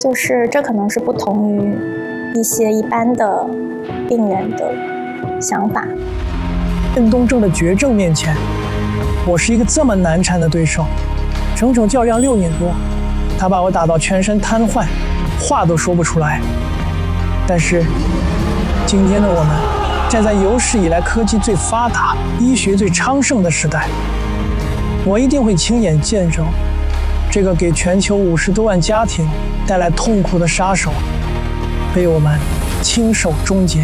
就是这可能是不同于一些一般的病人的想法。 渐冻症的绝症面前，我是一个这么难缠的对手，整整较量6年多，他把我打到全身瘫痪，话都说不出来。但是今天的我们站在有史以来科技最发达、医学最昌盛的时代，我一定会亲眼见证这个给全球50多万家庭带来痛苦的杀手被我们亲手终结。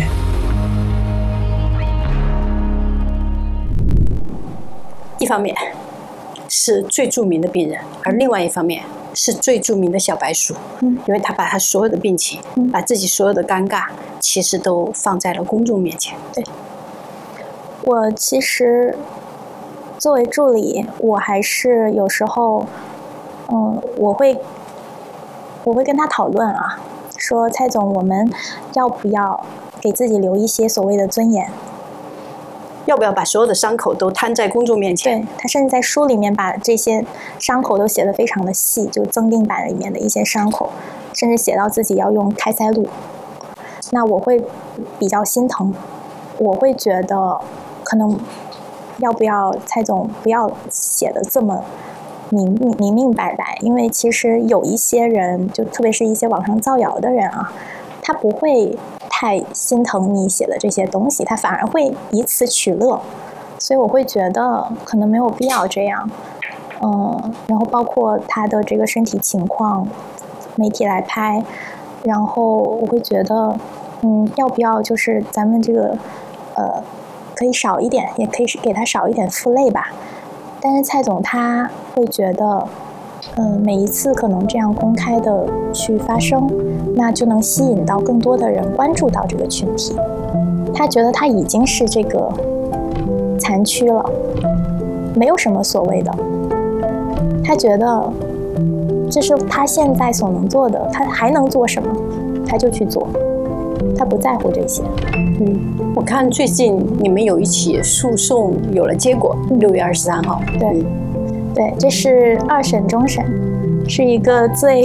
一方面是最著名的病人，而另外一方面是最著名的小白鼠，因为他把他所有的病情，把自己所有的尴尬，其实都放在了公众面前。 对，我其实作为助理，我还是有时候，我会跟他讨论啊，说蔡总，我们要不要给自己留一些所谓的尊严？ 要不要把所有的伤口都摊在公众面前？ 对，他甚至在书里面把这些伤口都写得非常的细，就增订版里面的一些伤口，甚至写到自己要用开塞露。那我会比较心疼，我会觉得可能要不要蔡总不要写得这么明明白白，因为其实有一些人，就特别是一些网上造谣的人啊，他不会太心疼你写的这些东西，他反而会以此取乐，所以我会觉得可能没有必要这样。然后包括他的这个身体情况，媒体来拍，然后我会觉得，要不要就是咱们这个，可以少一点，也可以给他少一点负累吧。但是蔡总他会觉得，每一次可能这样公开的去发声，那就能吸引到更多的人关注到这个群体。他觉得他已经是这个残躯了，没有什么所谓的。他觉得这是他现在所能做的，他还能做什么，他就去做，他不在乎这些。 我看最近你们有一起诉讼有了结果，6月23号。 对，这是2审终审，是一个最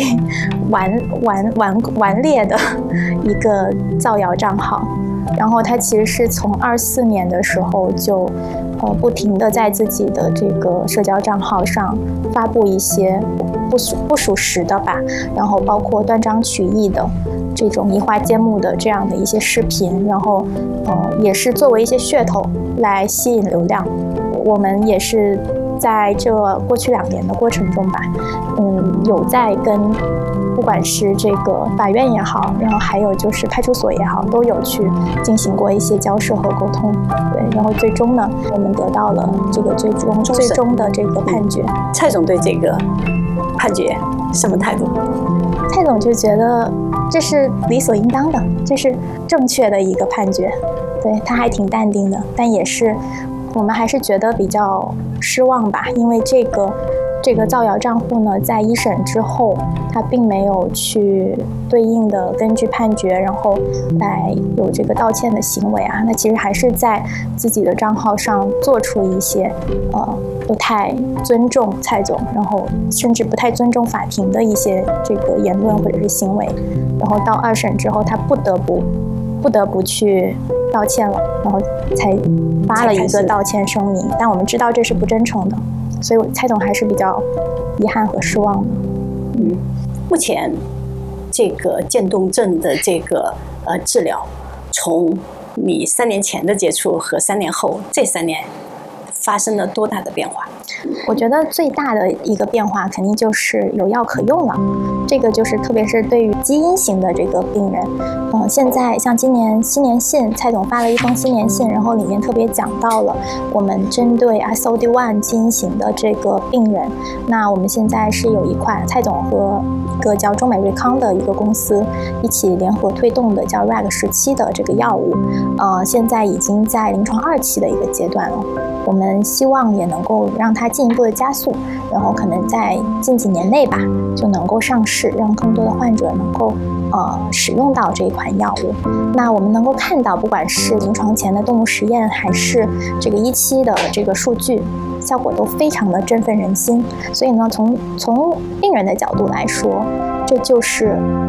顽劣的一个造谣账号。然后他其实是从24年的时候就不停地在自己的这个社交账号上发布一些不属实的吧，然后包括断章取义的这种移花接木的这样的一些视频，然后也是作为一些噱头来吸引流量。我们也是在这过去2年的过程中吧，有在跟不管是这个法院也好，然后还有就是派出所也好，都有去进行过一些交涉和沟通。对，然后最终呢，我们得到了这个最终的这个判决。 蔡总对这个判决什么态度？ 蔡总就觉得这是理所应当的，这是正确的一个判决。对，他还挺淡定的，但也是我们还是觉得比较失望吧，因为这个造谣账户呢，在1审之后，他并没有去对应的根据判决，然后来有这个道歉的行为啊。那其实还是在自己的账号上做出一些不太尊重蔡总，然后甚至不太尊重法庭的一些这个言论或者是行为。然后到2审之后，他不得不去道歉了，然后才发了一个道歉声明。但我们知道这是不真诚的。所以蔡总还是比较遗憾和失望的。 目前这个渐冻症的这个治疗，从你3年前的接触和3年后这3年发生了多大的变化？ 我觉得最大的一个变化肯定就是有药可用了，这个就是特别是对于基因型的这个病人，现在像今年新年信，蔡总发了一封新年信，然后里面特别讲到了我们针对 SOD1 基因型的这个病人，那我们现在是有一款蔡总和一个叫中美瑞康的一个公司一起联合推动的叫 RAG17的这个药物，现在已经在临床2期的一个阶段了。我们希望也能够让它进一步的加速，然后可能在近几年内吧就能够上市，让更多的患者能够使用到这一款药物。那我们能够看到，不管是临床前的动物实验，还是这个1期的这个数据，效果都非常的振奋人心。所以呢，从病人的角度来说，这就是